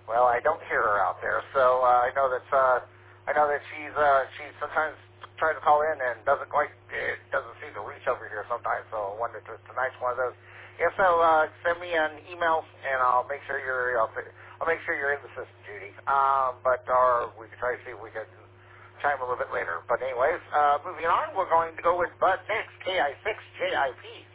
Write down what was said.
Well, I don't hear her out there, so I know that she's sometimes trying to call in and doesn't seem to reach over here sometimes. So I wondered if tonight's one of those. If so, send me an email and I'll make sure I'll make sure you're in the system, Judy. Or we can try to see if we can chime a little bit later. But anyways, moving on, we're going to go with Bud next, KI6JIP.